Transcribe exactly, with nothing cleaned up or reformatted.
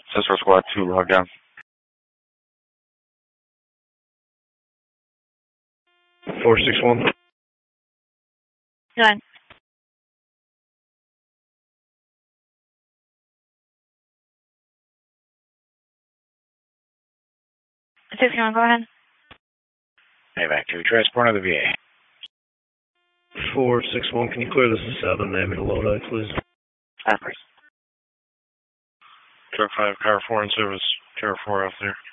Cisco Squad two, log down. four six one. Go ahead. six one, go ahead. Hey, back to transport of the V A. four six one, can you clear this to seven? Name it a Lodi, please. Average. Truck five, car four in service. Car four off there.